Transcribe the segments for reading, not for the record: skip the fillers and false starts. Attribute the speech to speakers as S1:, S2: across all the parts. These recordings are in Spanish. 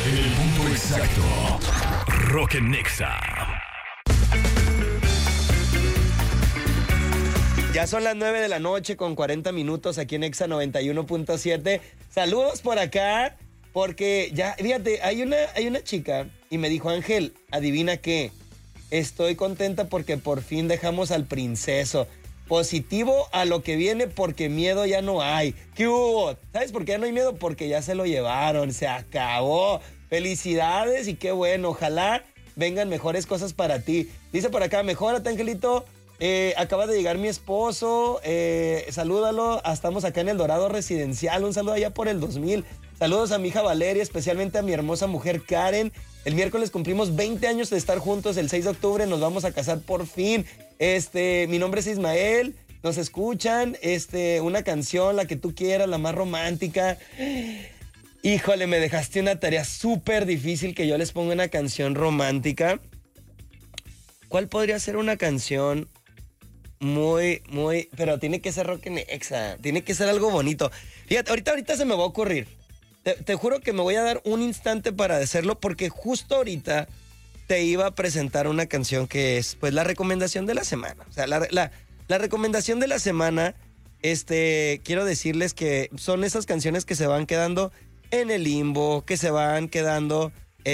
S1: En el punto exacto. Rock en Nexa.
S2: Ya son las 9 de la noche con 40 minutos aquí en Exa 91.7. Saludos por acá, porque ya, fíjate, hay una chica y me dijo, Ángel, adivina qué, estoy contenta porque por fin dejamos al princeso. Positivo a lo que viene porque miedo ya no hay. ¿Qué hubo? ¿Sabes por qué ya no hay miedo? Porque ya se lo llevaron, se acabó. Felicidades y qué bueno, ojalá vengan mejores cosas para ti. Dice por acá, mejórate, Angelito. Acaba de llegar mi esposo, salúdalo, estamos acá en El Dorado Residencial, un saludo allá por el 2000, saludos a mi hija Valeria, especialmente a mi hermosa mujer Karen. El miércoles cumplimos 20 años de estar juntos, el 6 de octubre nos vamos a casar por fin. Mi nombre es Ismael, nos escuchan, una canción, la que tú quieras, la más romántica. Híjole, me dejaste una tarea súper difícil, que yo les ponga una canción romántica. ¿Cuál podría ser una canción muy, pero tiene que ser rock en Exa, tiene que ser algo bonito? Fíjate, ahorita se me va a ocurrir. Te juro que me voy a dar un instante para hacerlo, porque justo ahorita te iba a presentar una canción que es, pues, la recomendación de la semana. O sea, la recomendación de la semana, quiero decirles que son esas canciones que se van quedando en el limbo, que se van quedando,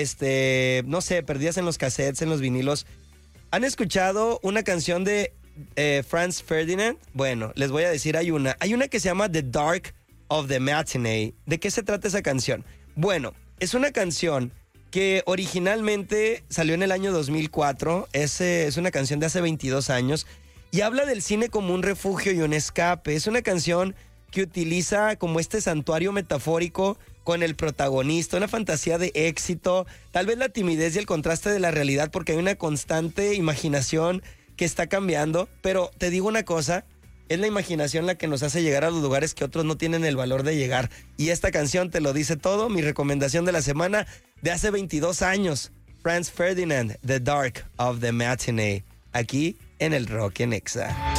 S2: no sé, perdidas en los cassettes, en los vinilos. ¿Han escuchado una canción de Franz Ferdinand? Bueno, les voy a decir, hay una que se llama The Dark of the Matinee. ¿De qué se trata esa canción? Bueno, es una canción que originalmente salió en el año 2004, es una canción de hace 22 años, y habla del cine como un refugio y un escape. Es una canción que utiliza como este santuario metafórico con el protagonista, una fantasía de éxito, tal vez la timidez y el contraste de la realidad, porque hay una constante imaginación que está cambiando. Pero te digo una cosa, es la imaginación la que nos hace llegar a los lugares que otros no tienen el valor de llegar, y esta canción te lo dice todo. Mi recomendación de la semana, de hace 22 años, Franz Ferdinand, The Dark of the Matinee, aquí en el Rock en Exa.